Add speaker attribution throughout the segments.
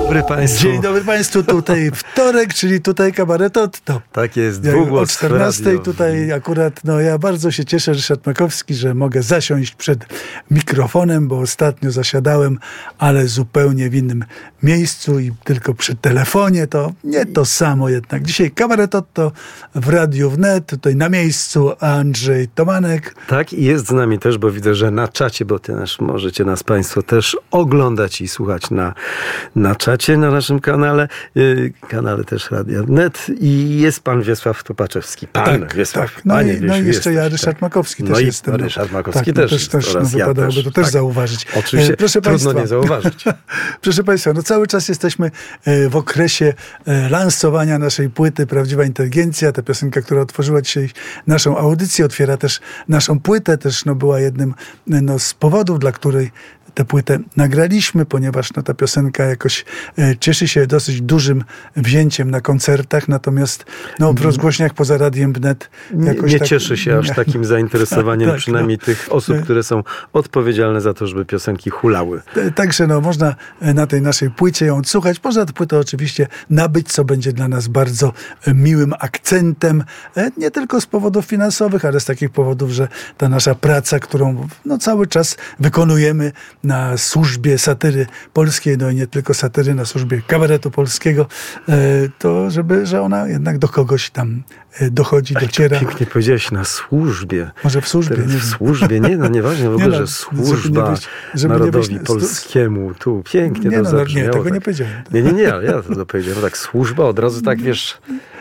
Speaker 1: dobry Państwu.
Speaker 2: Dzień dobry Państwu, tutaj wtorek, czyli tutaj kabaret Otto.
Speaker 1: Tak jest, dwugłos
Speaker 2: o 14 tutaj akurat, ja bardzo się cieszę, Ryszard Makowski, że mogę zasiąść przed mikrofonem, bo ostatnio zasiadałem, ale zupełnie w innym miejscu i tylko przy telefonie, to nie to samo jednak. Dzisiaj kabaret Otto w Radiu Wnet, tutaj na miejscu Andrzej Tomanek.
Speaker 1: Tak, i jest z nami też, bo widzę, że na czacie, bo możecie nas Państwo też oglądać i słuchać na czacie, na naszym kanale też Radia Wnet, i jest pan Wiesław Topaczewski. Wiesław.
Speaker 2: Tak. No i jeszcze ja, Ryszard Makowski też jestem.
Speaker 1: Ryszard Makowski też
Speaker 2: wypadałoby to też zauważyć.
Speaker 1: Oczywiście,
Speaker 2: proszę
Speaker 1: trudno
Speaker 2: Państwa,
Speaker 1: nie zauważyć.
Speaker 2: Proszę Państwa, cały czas jesteśmy w okresie lansowania naszej płyty Prawdziwa Inteligencja. Ta piosenka, która otworzyła dzisiaj naszą audycję, otwiera też naszą płytę, też była jednym z powodów, dla której tę płytę nagraliśmy, ponieważ ta piosenka jakoś cieszy się dosyć dużym wzięciem na koncertach, natomiast w rozgłośniach poza Radiem Wnet jakoś
Speaker 1: nie cieszy się aż takim zainteresowaniem, przynajmniej tych osób, które są odpowiedzialne za to, żeby piosenki hulały.
Speaker 2: Także można na tej naszej płycie ją odsłuchać. Można tę płytę oczywiście nabyć, co będzie dla nas bardzo miłym akcentem, nie tylko z powodów finansowych, ale z takich powodów, że ta nasza praca, którą cały czas wykonujemy na służbie satyry polskiej, i nie tylko satyry, na służbie kabaretu polskiego, to że ona jednak do kogoś tam dochodzi, dociera.
Speaker 1: Pięknie powiedziałeś, na służbie.
Speaker 2: Może w służbie.
Speaker 1: W służbie, nieważne w ogóle, że służba narodowi polskiemu. Tu pięknie to zabrzmiało.
Speaker 2: Nie, tego nie powiedziałem.
Speaker 1: Nie, ja to powiedziałem. Tak, służba, od razu tak, wiesz...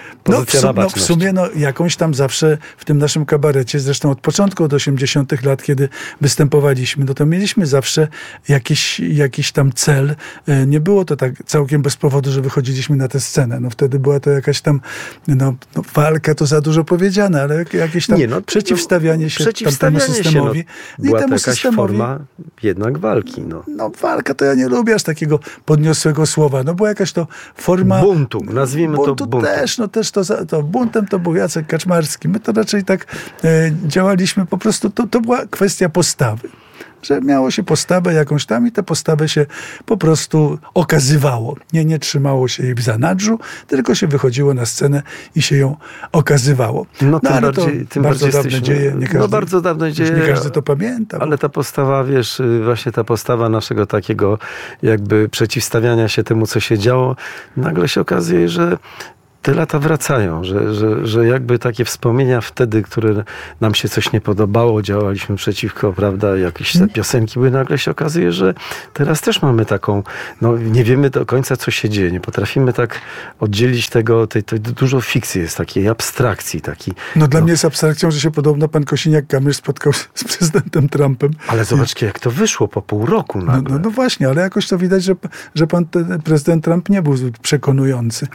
Speaker 2: w sumie jakąś tam zawsze w tym naszym kabarecie, zresztą od początku, od 80 lat, kiedy występowaliśmy, to mieliśmy zawsze jakiś tam cel. Nie było to tak całkiem bez powodu, że wychodziliśmy na tę scenę. Wtedy była to jakaś tam walka, to za dużo powiedziane, ale jakieś tam przeciwstawianie się tamtemu systemowi.
Speaker 1: Była to jakaś forma jednak walki.
Speaker 2: Walka to ja nie lubię aż takiego podniosłego słowa. Była jakaś to forma...
Speaker 1: buntu, nazwijmy to buntu.
Speaker 2: Też to buntem to był Jacek Kaczmarski. My to raczej tak działaliśmy, po prostu to była kwestia postawy. Że miało się postawę jakąś tam i tę postawę się po prostu okazywało. Nie trzymało się jej w zanadrzu, tylko się wychodziło na scenę i się ją okazywało.
Speaker 1: Tym
Speaker 2: bardzo
Speaker 1: bardziej
Speaker 2: dawne dzieje.
Speaker 1: Bardzo dawne dzieje.
Speaker 2: Nie każdy to pamięta.
Speaker 1: Ale ta postawa, właśnie ta postawa naszego takiego jakby przeciwstawiania się temu, co się działo, nagle się okazuje, że te lata wracają, że jakby takie wspomnienia wtedy, które nam się coś nie podobało, działaliśmy przeciwko, prawda, jakieś te piosenki były, nagle się okazuje, że teraz też mamy taką, nie wiemy do końca, co się dzieje, nie potrafimy tak oddzielić tego, dużo fikcji jest, takiej abstrakcji.
Speaker 2: Dla mnie jest abstrakcją, że się podobno pan Kosiniak-Kamysz spotkał z prezydentem Trumpem.
Speaker 1: Ale zobaczcie, jak to wyszło po pół roku nagle.
Speaker 2: No właśnie, ale jakoś to widać, że pan prezydent Trump nie był zbyt przekonujący,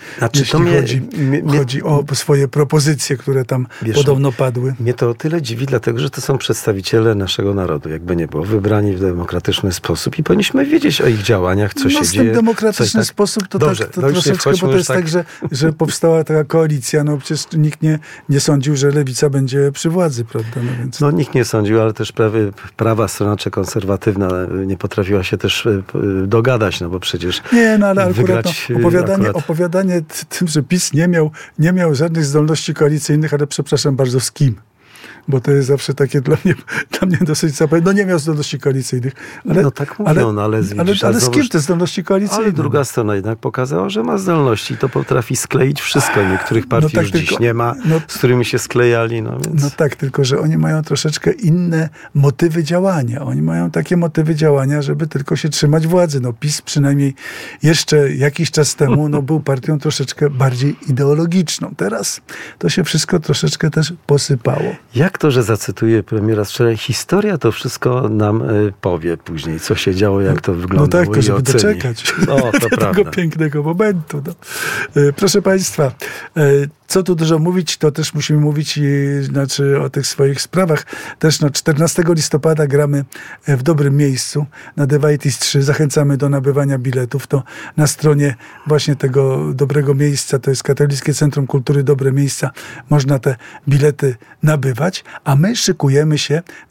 Speaker 2: chodzi o swoje propozycje, które tam podobno padły.
Speaker 1: Mnie to o tyle dziwi, dlatego że to są przedstawiciele naszego narodu, jakby nie było, wybrani w demokratyczny sposób i powinniśmy wiedzieć o ich działaniach, co się dzieje.
Speaker 2: W demokratyczny sposób to
Speaker 1: dobrze,
Speaker 2: tak troszeczkę, bo to jest tak, że powstała taka koalicja, przecież nikt nie sądził, że lewica będzie przy władzy, prawda? Więc...
Speaker 1: nikt nie sądził, ale też prawa strona czy konserwatywna nie potrafiła się też dogadać, bo przecież
Speaker 2: ale opowiadanie tym, że PiS nie miał żadnych zdolności koalicyjnych, ale przepraszam bardzo, z kim? Bo to jest zawsze takie dla mnie dosyć zapewne. Nie miał zdolności koalicyjnych.
Speaker 1: Tak mówią, ale
Speaker 2: z kim te zdolności koalicyjne?
Speaker 1: Ale druga strona jednak pokazała, że ma zdolności i to potrafi skleić wszystko. Niektórych partii już dziś nie ma, z którymi się sklejali. Więc...
Speaker 2: tylko że oni mają troszeczkę inne motywy działania. Oni mają takie motywy działania, żeby tylko się trzymać władzy. PiS przynajmniej jeszcze jakiś czas temu był partią troszeczkę bardziej ideologiczną. Teraz to się wszystko troszeczkę też posypało.
Speaker 1: Jak to, że zacytuję premiera z wczoraj, historia to wszystko nam powie później, co się działo, jak to wyglądało
Speaker 2: to żeby doczekać
Speaker 1: to
Speaker 2: tego pięknego momentu. Proszę Państwa, co tu dużo mówić, to też musimy mówić o tych swoich sprawach. Też 14 listopada gramy w dobrym miejscu na Devitis 3. Zachęcamy do nabywania biletów. To na stronie właśnie tego dobrego miejsca, to jest Katolickie Centrum Kultury Dobre Miejsca, można te bilety nabywać, a my szykujemy się do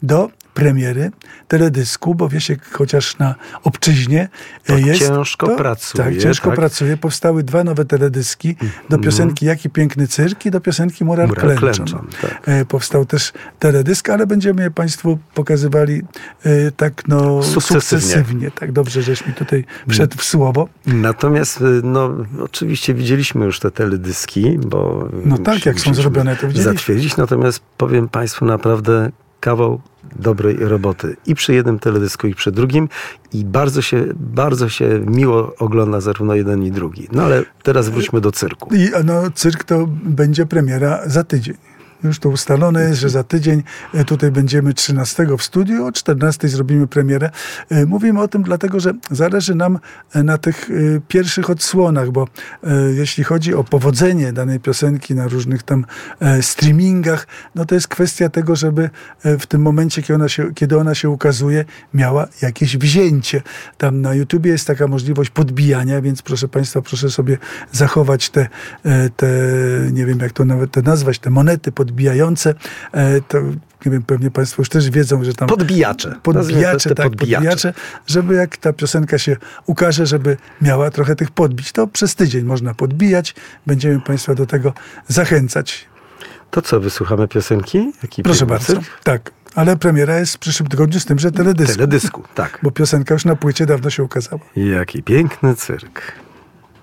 Speaker 2: premiery teledysku, bo wie się, chociaż na obczyźnie jest...
Speaker 1: Ciężko pracuje.
Speaker 2: Tak, ciężko pracuje. Powstały 2 nowe teledyski do piosenki Jaki piękny cyrk i do piosenki Mural klęczą.
Speaker 1: Tak.
Speaker 2: Powstał też teledysk, ale będziemy je Państwu pokazywali tak sukcesywnie. Tak dobrze, żeś mi tutaj wszedł w słowo.
Speaker 1: Natomiast oczywiście widzieliśmy już te teledyski, bo...
Speaker 2: No tak, jak są zrobione, to widzieliśmy.
Speaker 1: Zatwierdzić, natomiast powiem Państwu naprawdę kawał dobrej roboty i przy jednym teledysku, i przy drugim, i bardzo się miło ogląda zarówno jeden i drugi. No ale teraz wróćmy do cyrku.
Speaker 2: Cyrk to będzie premiera za tydzień. Już to ustalone jest, że za tydzień tutaj będziemy 13 w studiu, o 14 zrobimy premierę. Mówimy o tym dlatego, że zależy nam na tych pierwszych odsłonach, bo jeśli chodzi o powodzenie danej piosenki na różnych tam streamingach, to jest kwestia tego, żeby w tym momencie, kiedy ona się ukazuje, miała jakieś wzięcie. Tam na YouTubie jest taka możliwość podbijania, więc proszę Państwa, proszę sobie zachować te nie wiem jak to nawet nazwać, te monety podbijające, to nie wiem, pewnie Państwo już też wiedzą, że tam...
Speaker 1: Podbijacze,
Speaker 2: żeby jak ta piosenka się ukaże, żeby miała trochę tych podbić. To przez tydzień można podbijać. Będziemy Państwa do tego zachęcać.
Speaker 1: To co, wysłuchamy piosenki?
Speaker 2: Proszę bardzo. Tak, ale premiera jest w przyszłym tygodniu z tym, że teledysku.
Speaker 1: Tak.
Speaker 2: Bo piosenka już na płycie dawno się ukazała.
Speaker 1: Jaki piękny cyrk.